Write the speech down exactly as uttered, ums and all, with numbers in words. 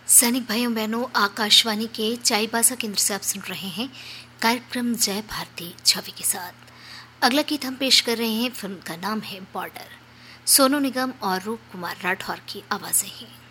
सैनिक भाइयों बहनों, आकाशवाणी के चाईबासा केंद्र से आप सुन रहे हैं कार्यक्रम जय भारती छवि के साथ। अगला गीत हम पेश कर रहे हैं। फिल्म का नाम है बॉर्डर। सोनू निगम और रूप कुमार राठौर की आवाज़ें हैं।